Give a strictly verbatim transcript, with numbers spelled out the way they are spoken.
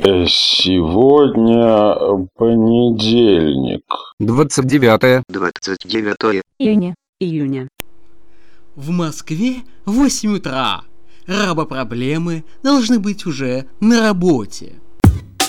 Э, Сегодня понедельник. двадцать девятое двадцать девятое июня. июня. В Москве восемь утра. Рабопроблемы должны быть уже на работе.